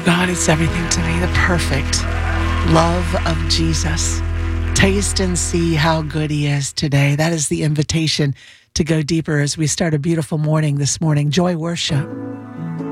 God, it's everything to me. The perfect love of Jesus. Taste and see how good he is today. That is the invitation to go deeper as we start a beautiful morning this morning. Joy worship.